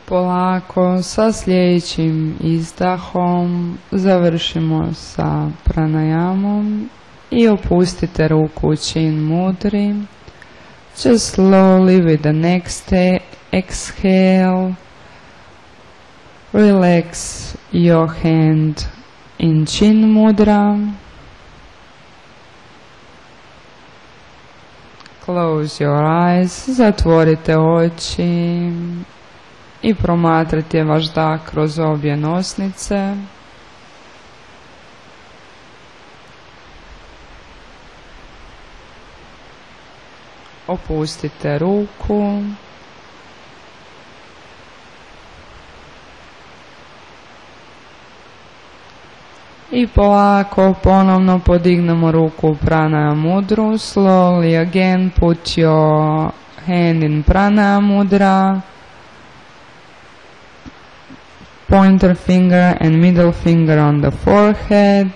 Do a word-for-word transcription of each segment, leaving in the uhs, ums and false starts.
Polako sa sljedećim izdahom završimo sa pranayamom i opustite ruku u Chin Mudri. Just slowly with the next exhale, relax your hand in Chin Mudra. Close your eyes, zatvorite oči i promatrajte vaš dah kroz obje nosnice. Opustite ruku. I polako ponovno podignemo ruku u Pranayama mudru. Slowly again put your hand in Pranayama mudra. Pointer finger and middle finger on the forehead.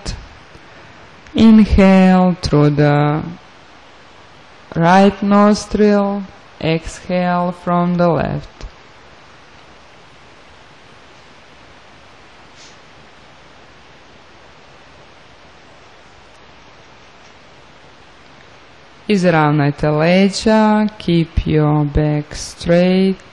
Inhale through the right nostril. Exhale from the left. Izravnajte leđa, keep your back straight.